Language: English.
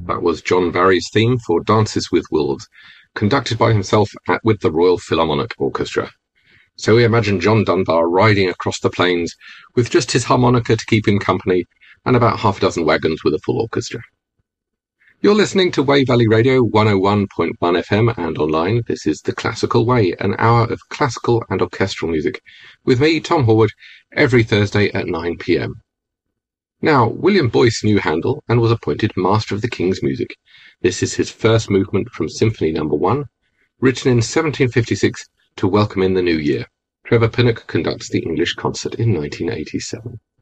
That was John Barry's theme for Dances with Wolves, conducted by himself with the Royal Philharmonic Orchestra. So we imagine John Dunbar riding across the plains with just his harmonica to keep him company and about half a dozen wagons with a full orchestra. You're listening to Wey Valley Radio 101.1 FM and online. This is The Classical Way, an hour of classical and orchestral music, with me, Tom Horwood, every Thursday at 9 p.m. Now, William Boyce knew Handel and was appointed Master of the King's Music. This is his first movement from Symphony No. 1, written in 1756 to welcome in the new year. Trevor Pinnock conducts the English concert in 1987.